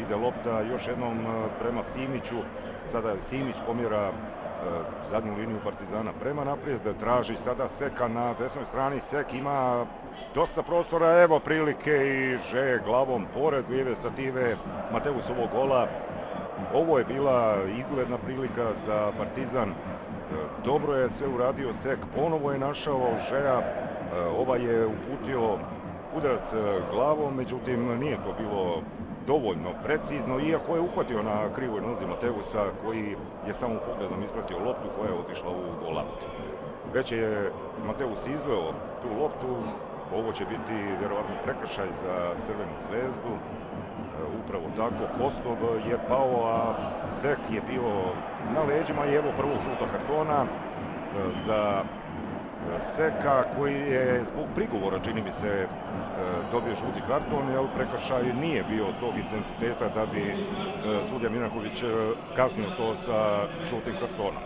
ide lopta još jednom prema Simiću. Sada Simić pomjera zadnju liniju Partizana prema naprijed, traži sada Seka na desnoj strani. Sek ima dosta prostora, evo prilike i že glavom pored lijeve stative Mateusovog gola. Ovo je bila izgledna prilika za Partizan. Dobro je sve uradio Sek, ponovo je našao Žeja, ovaj je uputio udarac glavom, međutim nije to bilo dovoljno precizno, iako je uhvatio na krivoj nozi Mateusa, koji je samo pogledom ispratio loptu koja je otišla u gola. Već je Mateus izveo tu loptu, ovo će biti vjerovatno prekršaj za Crvenu zvezdu. Upravo tako, Kostov je pao, a Sek je bio na leđima i evo prvog žutog kartona za Seka, koji je zbog prigovora, čini mi se, dobio žuti karton, jer prekršaj nije bio tog intenziteta da bi sudija Minaković kasnio to sa žutim kartonom.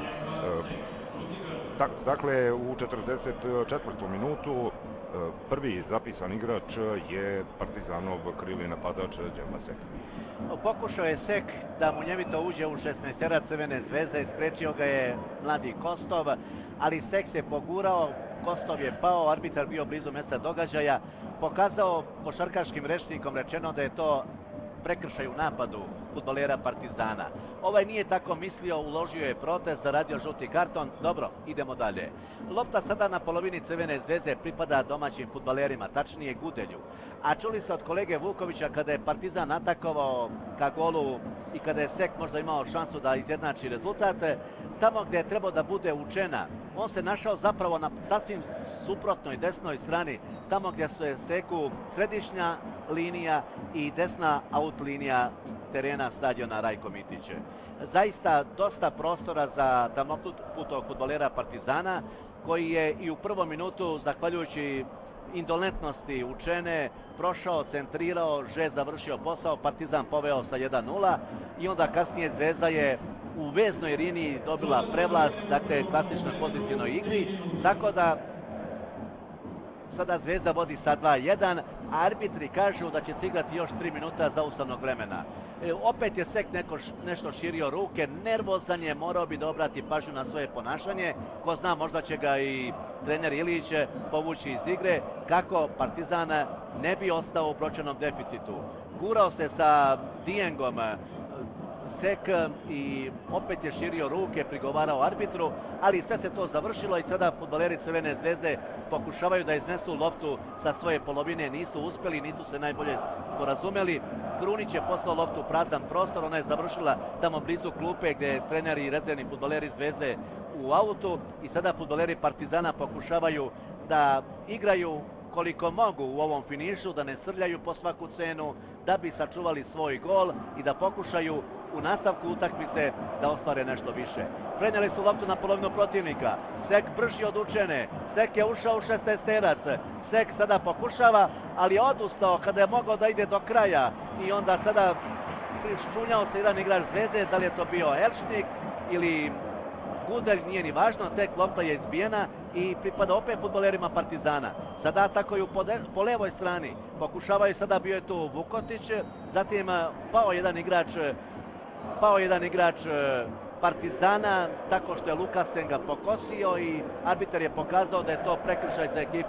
Dakle, u 44. minutu prvi zapisan igrač je Partizanov krivlji napadač Đerma Sek. Pokušao je Sek da munjevito uđe u 16-tera Crvene zvezde, sprečio ga je mladi Kostov, ali Sek se pogurao, Kostov je pao, arbitar bio blizu mjesta događaja, pokazao košarkaškim rečnikom rečeno da je to prekršaj u napadu fudbalera Partizana. Ovaj nije tako mislio, uložio je protest, zaradio žuti karton. Dobro, idemo dalje. Lopta sada na polovini Crvene zvezde pripada domaćim fudbalerima, tačnije Gudelju. A čuli se od kolege Vukovića kada je Partizan atakovao ka golu i kada je Sek možda imao šansu da izjednači rezultat, tamo gdje je trebao da bude učena, on se našao zapravo na sasvim suprotnoj desnoj strani, tamo gdje se steku središnja linija i desna out linija terena stadiona Rajko Mitić. Zaista dosta prostora za damoklutog fudbalera Partizana, koji je i u prvom minutu, zahvaljujući indolentnosti učene, prošao, centrirao, Že završio posao, Partizan poveo sa 1-0 i onda kasnije Zvezda je u veznoj liniji dobila prevlast, dakle klasičnoj pozicijnoj igri, tako da sada Zvezda vodi sa 2-1, a arbitri kažu da će se igrati još 3 minuta zaustavnog vremena. Opet je Sek nešto širio ruke, nervozan je, morao bi da obrati pažnju na svoje ponašanje. Ko zna, možda će ga i trener Ilić povući iz igre, kako Partizan ne bi ostao u brojčanom deficitu. Gurao se sa Dijengom Sek i opet je širio ruke, prigovarao arbitru, ali sve se to završilo i sada fudbaleri Crvene zvezde pokušavaju da iznesu loptu sa svoje polovine, nisu uspjeli, nisu se najbolje porazumeli. Krunić je poslao loptu u prazan prostor, ona je završila tamo blizu klupe gdje treneri i rezervni fudbaleri Zvezde u autu i sada fudbaleri Partizana pokušavaju da igraju koliko mogu u ovom finišu, da ne srljaju po svaku cenu, da bi sačuvali svoj gol i da pokušaju u nastavku utakmice da ostvare nešto više. Prenijeli su loptu na polovinu protivnika. Sek brži od učene. Sek je ušao u 16-terac. Sek sada pokušava, ali je odustao kada je mogao da ide do kraja. I onda sada špunjao se jedan igrač Zvezde, da li je to bio Elšnik ili Gudelj, nije ni važno. Tek lopta je izbijena i pripada opet fudbalerima Partizana. Sada atakuju po levoj strani. Pokušavaju sada, bio je tu Vukotić, zatim pao jedan igrač Partizana tako što je Lukasen ga pokosio i arbitar je pokazao da je to prekršaj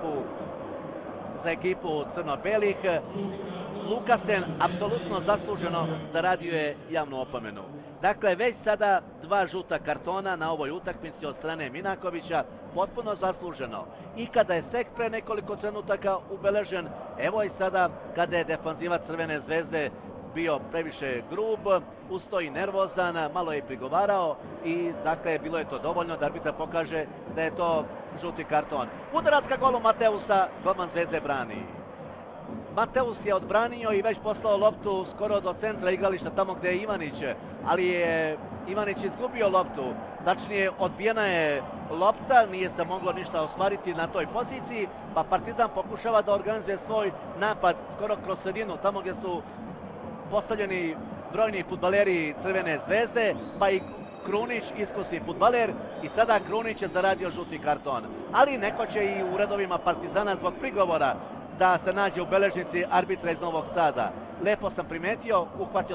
za ekipu crno-belih. Lukasen apsolutno zasluženo zaradio je javnu opomenu. Dakle, već sada 2 žuta kartona na ovoj utakmici od strane Minakovića, potpuno zasluženo. I kada je Sek pre nekoliko trenutaka ubeležen, evo i sada kada je defanzivac Crvene zvezde bio previše grub, ustoji nervozan, malo je prigovarao i dakle bilo je to dovoljno da arbitar pokaže da je to žuti karton. Udarac ka golu Mateusa, golman Zvezde brani. Mateus je odbranio i već poslao loptu skoro do centra igrališta, tamo gdje je Ivanić, ali je Ivanić izgubio loptu, tačnije odbijena je lopta, nije se moglo ništa ostvariti na toj poziciji, pa Partizan pokušava da organizuje svoj napad skoro kroz sredinu, tamo gdje su postavljeni brojni fudbaleri Crvene zvezde, pa i Krunić, iskusni fudbaler, i sada Krunić je zaradio žuti karton. Ali neko će i u redovima Partizana zbog prigovora da se nađe u beležnici arbitra iz Novog Sada. Lepo sam primetio, uhvatio